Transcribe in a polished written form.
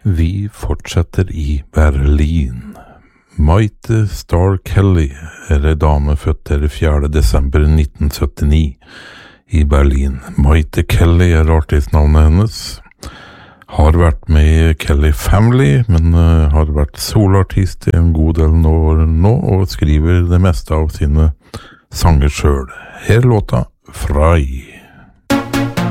Vi fortsetter i Berlin. Maite Starr Kelly er en dame født der 4. desember 1979 i Berlin. Maite Kelly er artistnavnet hennes. Har vært med i Kelly Family, men har vært solartist i en god del år nå, og skriver det meste av sine sanger selv. Her låta Frei.